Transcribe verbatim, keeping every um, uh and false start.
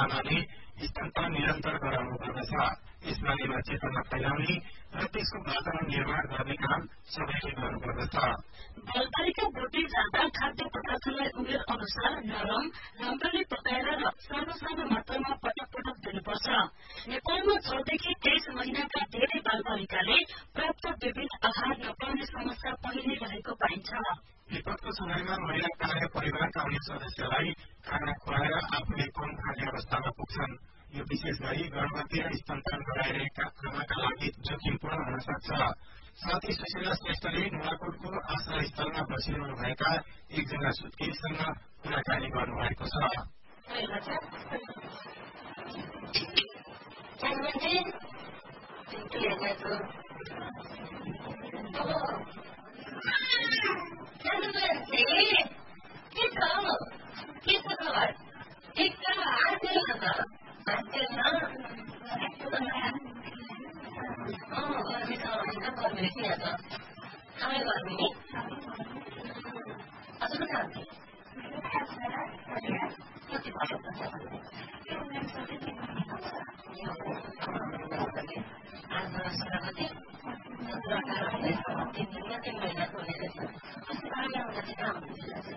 आमाले स्तनपान निरन्तर गराउनु पर्दछ। यसमा लिएर चेतना फैलाउने र त्यसको वातावरण निर्माण गर्ने काम सबैले गर्नुपर्दछ। बालबालिका बढ्दै जाँदा खाद्य पदार्थलाई उमेर अनुसार नरम, राम्ररी पकाएर र सानो सानो मात्रामा पटक पटक दिनुपर्छ। नेपालमा छदेखि तेइस महिनाका धेरै बालबालिकाले प्राप्त विभिन्न आहार नपाउने समस्या पहिले रहेको पाइन्छ। विपदको समयमा महिला प्राय परिवारका अन्य सदस्यलाई खाना खुवाएर आफूले कम खाने अवस्थामा पुग्छन्। यो विशेष गरी गर्भवती र स्तनपान गराइरहेका आमाका लागि जोखिमपूर्ण हुन सक्छ। साथै सुशीला श्रेष्ठले नुवाकोटको आश्रय स्थलमा बसिरहनु भएका एकजना सुत्केरीसँग कुराकानी गर्नुभएको छ।